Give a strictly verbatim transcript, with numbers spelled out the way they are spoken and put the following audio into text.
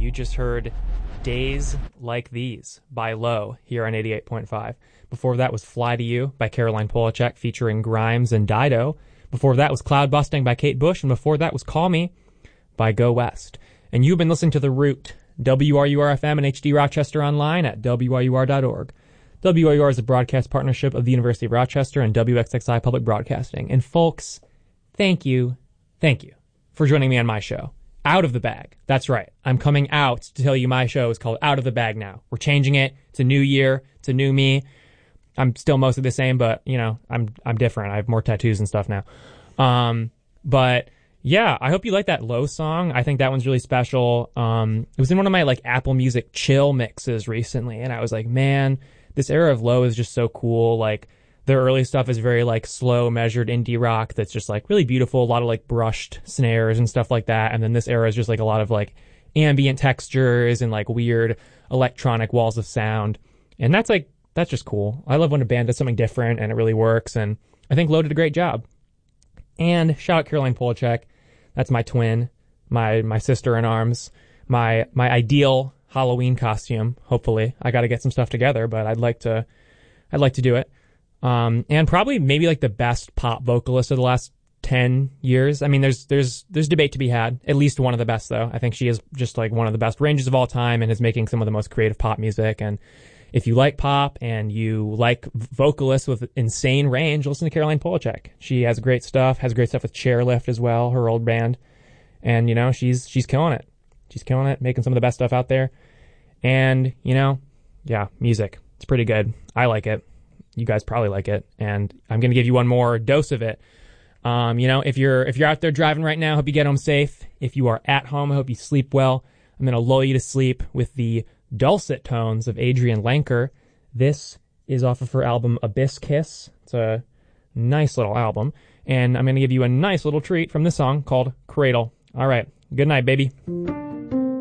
You just heard Days Like These by Low here on eighty-eight point five. Before that was Fly to You by Caroline Polachek featuring Grimes and Dido. Before that was Cloud Busting by Kate Bush. And before that was Call Me by Go West. And you've been listening to The Root, W R U R F M and H D Rochester online at W R U R dot org. W R U R is a broadcast partnership of the University of Rochester and W X X I Public Broadcasting. And folks, thank you, thank you for joining me on my show. Out of the Bag. That's right. I'm coming out to tell you my show is called Out of the Bag now. We're changing it. It's a new year. It's a new me. I'm still mostly the same, but, you know, I'm I'm different. I have more tattoos and stuff now. Um, but, yeah, I hope you like that Low song. I think that one's really special. Um, it was in one of my, like, Apple Music chill mixes recently, and I was like, man, this era of Low is just so cool. Like, their early stuff is very, like, slow, measured indie rock that's just, like, really beautiful. A lot of, like, brushed snares and stuff like that. And then this era is just, like, a lot of, like, ambient textures and, like, weird electronic walls of sound. And that's, like, that's just cool. I love when a band does something different and it really works. And I think Low did a great job. And shout out Caroline Polachek. That's my twin, my my sister in arms, my my ideal Halloween costume, hopefully. I got to get some stuff together, but I'd like to I'd like to do it. Um, and probably maybe like the best pop vocalist of the last ten years. I mean, there's there's there's debate to be had. At least one of the best, though. I think she is just like one of the best ranges of all time and is making some of the most creative pop music. And if you like pop and you like vocalists with insane range, listen to Caroline Polachek. She has great stuff, has great stuff with Chairlift as well, her old band. And, you know, she's she's killing it. She's killing it, making some of the best stuff out there. And, you know, yeah, music. It's pretty good. I like it. You guys probably like it, and I'm going to give you one more dose of it. Um, you know, if you're if you're out there driving right now, I hope you get home safe. If you are at home, I hope you sleep well. I'm going to lull you to sleep with the dulcet tones of Adrienne Lenker. This is off of her album Abyss Kiss. It's a nice little album, and I'm going to give you a nice little treat from this song called Cradle. All right, good night, baby.